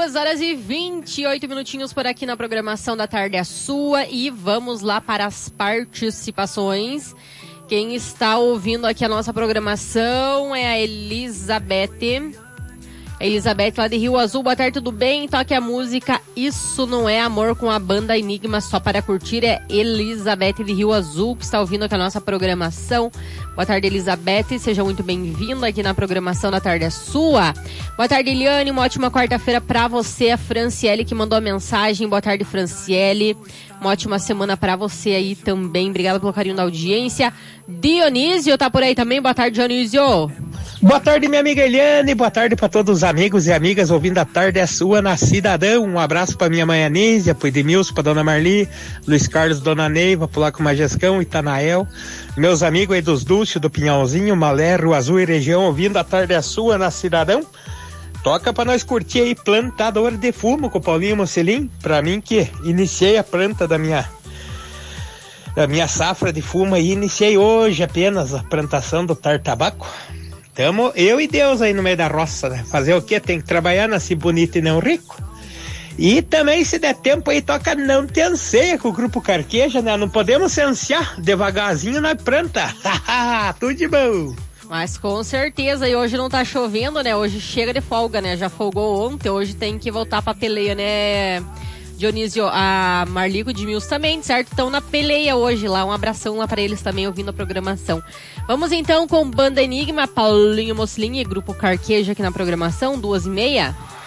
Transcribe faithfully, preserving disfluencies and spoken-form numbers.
duas horas e vinte e oito minutinhos por aqui na programação da Tarde é Sua e vamos lá para as participações. Quem está ouvindo aqui a nossa programação é a Elizabeth. A Elizabeth lá de Rio Azul. Boa tarde, tudo bem? Toque a música Isso Não É Amor com a banda Enigma só para curtir. É Elizabeth de Rio Azul que está ouvindo aqui a nossa programação. Boa tarde, Elizabeth. Seja muito bem-vinda aqui na programação da Tarde é Sua. Boa tarde, Eliane. Uma ótima quarta-feira para você. A Franciele que mandou a mensagem. Boa tarde, Franciele. Uma ótima semana para você aí também. Obrigada pelo carinho da audiência. Dionísio tá por aí também. Boa tarde, Dionísio. Boa tarde, minha amiga Eliane. Boa tarde para todos os amigos e amigas ouvindo a Tarde é Sua na Cidadão. Um abraço para minha mãe Anísia, pro Edmilson, pra dona Marli, Luiz Carlos, dona Neiva, pro Laco Majescão, Itanael. Meus amigos aí dos Dúcio, do Pinhalzinho, Malé, Rua Azul e região, ouvindo a Tarde é Sua na Cidadão. Toca pra nós curtir aí Plantador de Fumo com o Paulinho Mocelim. Pra mim que iniciei a planta da minha da minha safra de fumo aí, iniciei hoje apenas a plantação do tartabaco. Tamo eu e Deus aí no meio da roça, né? Fazer o quê? Tem que trabalhar, nascer bonito e não rico. E também, se der tempo aí, toca Não Te Anseia com o Grupo Carqueja, né? Não podemos se ansiar, devagarzinho na planta. Tudo de bom. Mas com certeza, e hoje não tá chovendo, né? Hoje chega de folga, né? Já folgou ontem, hoje tem que voltar pra peleia, né? Dionísio, a Marlico de Mills também, certo? Estão na peleia hoje lá. Um abração lá pra eles também, ouvindo a programação. Vamos então com Banda Enigma, Paulinho Mocelim e Grupo Carqueja aqui na programação, duas e meia.